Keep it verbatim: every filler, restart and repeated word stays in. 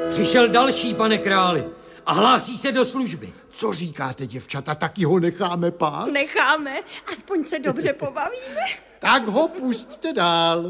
Přišel další, pane králi, a hlásí se do služby. Co říkáte, děvčata, taky ho necháme pás? Necháme, aspoň se dobře pobavíme. Tak ho pusťte dál.